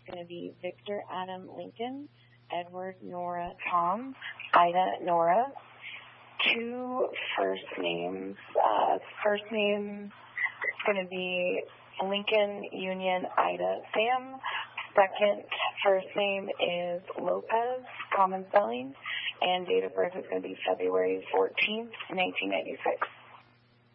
going to be Victor Adam Lincoln, Edward Nora Tom, Ida Nora. 2 first names. First name is going to be Lincoln Union Ida Sam. Second first name is Lopez, common spelling, and date of birth is going to be February 14th, 1996.